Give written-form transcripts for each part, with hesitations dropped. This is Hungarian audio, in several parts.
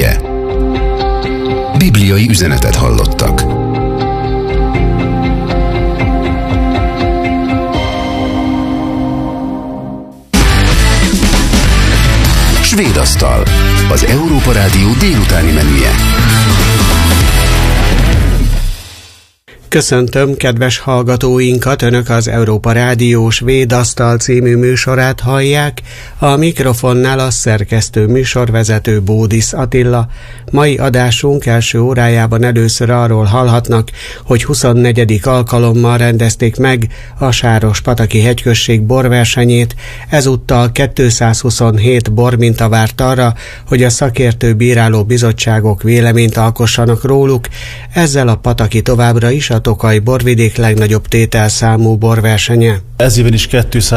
megye. Bibliai üzenetet hallottak. Svéd asztal, az Európa Rádió délutáni menüje. Köszöntöm kedves hallgatóinkat, Önök az Európa Rádió Svéd asztal című műsorát hallják, a mikrofonnál a szerkesztő műsorvezető Bódisz Attila. Mai adásunk első órájában először arról hallhatnak, hogy 24. alkalommal rendezték meg a Sárospataki hegyközség borversenyét, ezúttal 227 borminta várt arra, hogy a szakértő bíráló bizottságok véleményt alkossanak róluk, ezzel a pataki továbbra is a Tokaj borvidék legnagyobb tételszámú borversenye. Ez évben is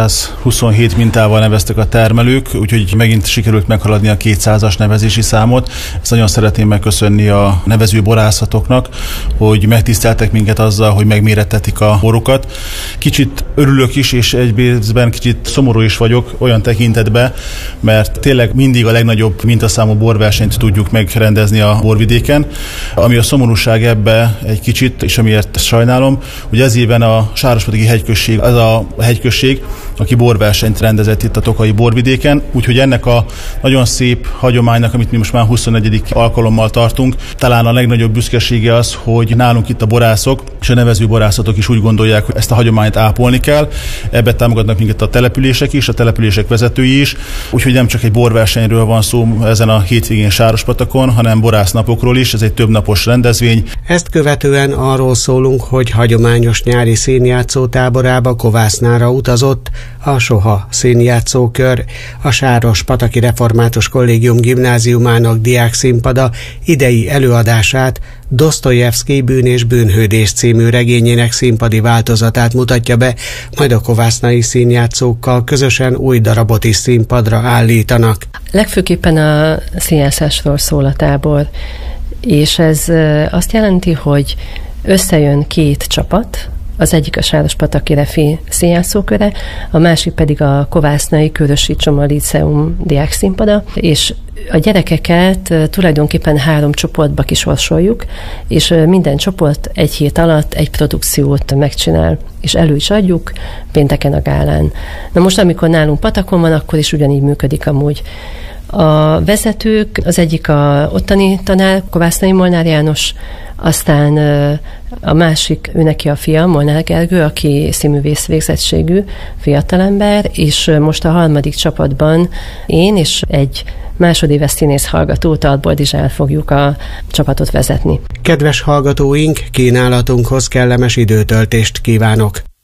227 mintával neveztek a termelők, úgyhogy megint sikerült meghaladni a 200-as nevezési számot. Ezt nagyon szeretném megköszönni a nevező borászatoknak, hogy megtiszteltek minket azzal, hogy megmérettetik a borokat. Kicsit örülök is, és egyben kicsit szomorú is vagyok olyan tekintetben, mert tényleg mindig a legnagyobb mintaszámú borversenyt tudjuk megrendezni a borvidéken. Ami a szomorúság ebbe egy kicsit, és amiért sajnálom, hogy ez évben a Sárospataki hegyközség, az a hegyközség, aki borversenyt rendezett itt a tokaji borvidéken, úgyhogy ennek a nagyon szép hagyománynak, amit mi most már 24. alkalommal tartunk, talán a legnagyobb büszkesége az, hogy nálunk itt a borászok és a nevező borászatok is úgy gondolják, hogy ezt a hagyományt ápolni kell. Ebbe támogatnak minket a települések is, a települések vezetői is, úgyhogy nem csak egy borversenyről van szó ezen a hétvégén Sárospatakon, hanem borásznapokról is, ez egy többnapos rendezvény. Ezt követően arról szólunk, hogy hagyományos nyári színjátszó táborába Kovásznára utazott a Soha színjátszókör, a Sárospataki Református Kollégium gimnáziumának diákszínpada idei előadását Dosztojevszkij Bűn és bűnhődés című regényének színpadi változatát mutatja be, majd a kovásznai színjátszókkal közösen új darabot is színpadra állítanak. Legfőképpen a színjátszásról szól a tábor, és ez azt jelenti, hogy összejön két csapat, az egyik a Sárospataki Refi színjátszóköre, a másik pedig a Kovásznai Körösi Csoma Líceum diákszínpada, és a gyerekeket tulajdonképpen 3 csoportba kisorsoljuk, és minden csoport egy hét alatt egy produkciót megcsinál, és elő is adjuk pénteken a gálán. Na most, amikor nálunk patakon van, akkor is ugyanígy működik amúgy. A vezetők, az egyik a ottani tanár, Kovásznai Molnár János, aztán a másik, őneki a fia, Molnár Gergő, aki színművész végzettségű fiatalember, és most a harmadik csapatban én és egy másodéves színész hallgató, Talboldizsál fogjuk a csapatot vezetni. Kedves hallgatóink, kínálatunkhoz kellemes időtöltést kívánok!